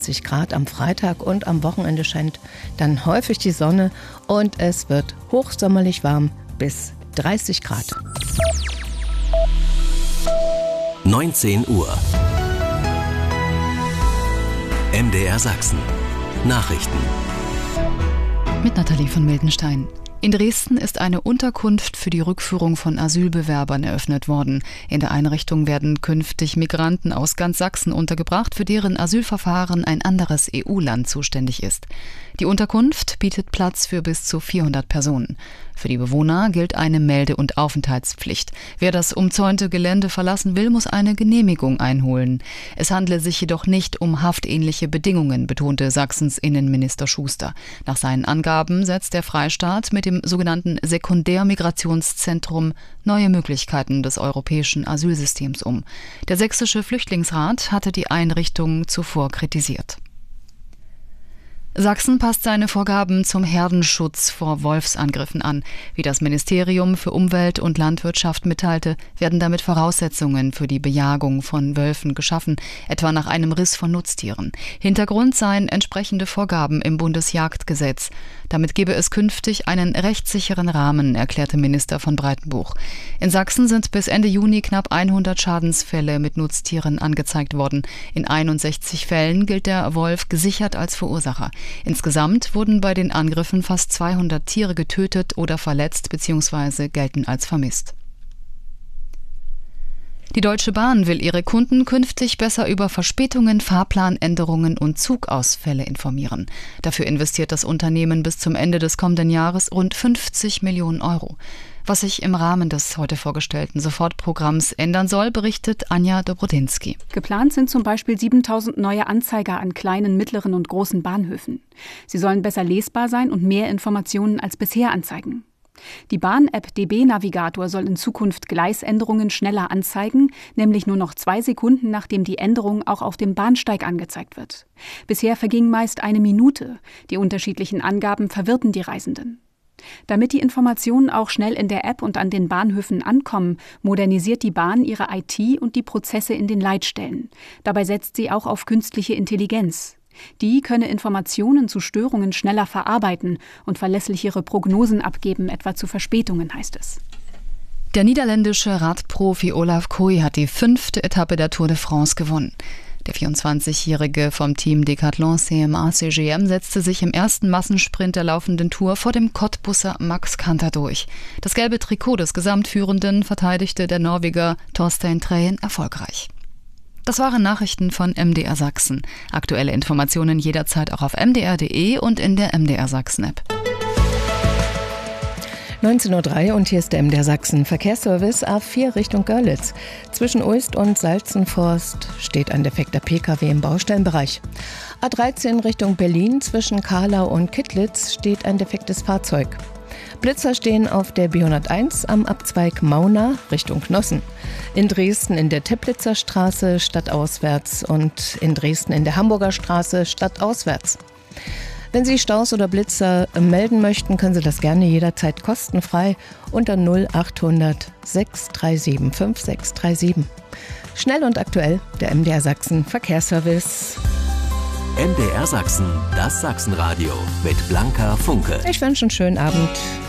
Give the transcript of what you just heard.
20 Grad am Freitag und am Wochenende scheint dann häufig die Sonne und es wird hochsommerlich warm bis 30 Grad. 19 Uhr. MDR Sachsen. Nachrichten. Mit Nathalie von Mildenstein. In Dresden ist eine Unterkunft für die Rückführung von Asylbewerbern eröffnet worden. In der Einrichtung werden künftig Migranten aus ganz Sachsen untergebracht, für deren Asylverfahren ein anderes EU-Land zuständig ist. Die Unterkunft bietet Platz für bis zu 400 Personen. Für die Bewohner gilt eine Melde- und Aufenthaltspflicht. Wer das umzäunte Gelände verlassen will, muss eine Genehmigung einholen. Es handle sich jedoch nicht um haftähnliche Bedingungen, betonte Sachsens Innenminister Schuster. Nach seinen Angaben setzt der Freistaat mit dem sogenannten Sekundärmigrationszentrum neue Möglichkeiten des europäischen Asylsystems um. Der Sächsische Flüchtlingsrat hatte die Einrichtung zuvor kritisiert. Sachsen passt seine Vorgaben zum Herdenschutz vor Wolfsangriffen an. Wie das Ministerium für Umwelt und Landwirtschaft mitteilte, werden damit Voraussetzungen für die Bejagung von Wölfen geschaffen, etwa nach einem Riss von Nutztieren. Hintergrund seien entsprechende Vorgaben im Bundesjagdgesetz. Damit gebe es künftig einen rechtssicheren Rahmen, erklärte Minister von Breitenbuch. In Sachsen sind bis Ende Juni knapp 100 Schadensfälle mit Nutztieren angezeigt worden. In 61 Fällen gilt der Wolf gesichert als Verursacher. Insgesamt wurden bei den Angriffen fast 200 Tiere getötet oder verletzt bzw. gelten als vermisst. Die Deutsche Bahn will ihre Kunden künftig besser über Verspätungen, Fahrplanänderungen und Zugausfälle informieren. Dafür investiert das Unternehmen bis zum Ende des kommenden Jahres rund 50 Millionen Euro. Was sich im Rahmen des heute vorgestellten Sofortprogramms ändern soll, berichtet Anja Dobrodinsky. Geplant sind zum Beispiel 7.000 neue Anzeiger an kleinen, mittleren und großen Bahnhöfen. Sie sollen besser lesbar sein und mehr Informationen als bisher anzeigen. Die Bahn-App DB Navigator soll in Zukunft Gleisänderungen schneller anzeigen, nämlich nur noch 2 Sekunden, nachdem die Änderung auch auf dem Bahnsteig angezeigt wird. Bisher verging meist 1 Minute. Die unterschiedlichen Angaben verwirrten die Reisenden. Damit die Informationen auch schnell in der App und an den Bahnhöfen ankommen, modernisiert die Bahn ihre IT und die Prozesse in den Leitstellen. Dabei setzt sie auch auf künstliche Intelligenz. Die könne Informationen zu Störungen schneller verarbeiten und verlässlichere Prognosen abgeben, etwa zu Verspätungen, heißt es. Der niederländische Radprofi Olaf Kooi hat die 5. Etappe der Tour de France gewonnen. Der 24-Jährige vom Team Decathlon CMA-CGM setzte sich im ersten Massensprint der laufenden Tour vor dem Cottbusser Max Kanter durch. Das gelbe Trikot des Gesamtführenden verteidigte der Norweger Torstein Træen erfolgreich. Das waren Nachrichten von MDR Sachsen. Aktuelle Informationen jederzeit auch auf mdr.de und in der MDR Sachsen-App. 19:03 Uhr und hier ist der MDR Sachsen Verkehrsservice A4 Richtung Görlitz. Zwischen Uist und Salzenforst steht ein defekter Pkw im Baustellenbereich. A13 Richtung Berlin zwischen Kahlau und Kittlitz steht ein defektes Fahrzeug. Blitzer stehen auf der B101 am Abzweig Mauna Richtung Knossen. In Dresden in der Teplitzer Straße stadtauswärts und in Dresden in der Hamburger Straße stadtauswärts. Wenn Sie Staus oder Blitzer melden möchten, können Sie das gerne jederzeit kostenfrei unter 0800 637 5637. Schnell und aktuell, der MDR Sachsen Verkehrsservice. MDR Sachsen, das Sachsenradio mit Blanka Funke. Ich wünsche einen schönen Abend.